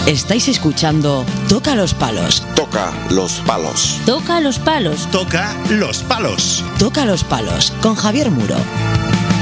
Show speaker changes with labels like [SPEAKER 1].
[SPEAKER 1] Estáis escuchando Toca los Palos.
[SPEAKER 2] Toca los palos.
[SPEAKER 3] Toca los palos.
[SPEAKER 4] Toca los palos.
[SPEAKER 1] Toca los Palos con Javier Muro.